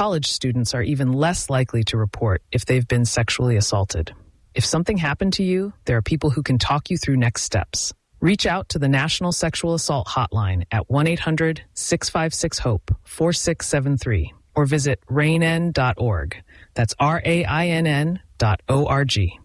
College students are even less likely to report if they've been sexually assaulted. If something happened to you, there are people who can talk you through next steps. Reach out to the National Sexual Assault Hotline at 1-800-656-HOPE 4673 or visit rainn.org. That's RAINN.org.